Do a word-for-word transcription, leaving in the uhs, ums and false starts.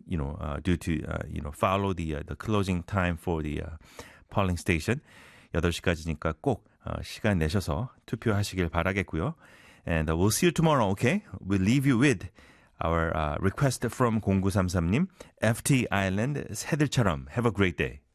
you know, uh, due to, uh, you know, follow the, uh, the closing time for the uh, polling station. 여덟 시까지니까 꼭 어, 시간 내셔서 투표하시길 바라겠고요. And uh, we'll see you tomorrow, okay? We'll leave you with our uh, request from 공구삼삼님, F T Island, 새들처럼. Have a great day.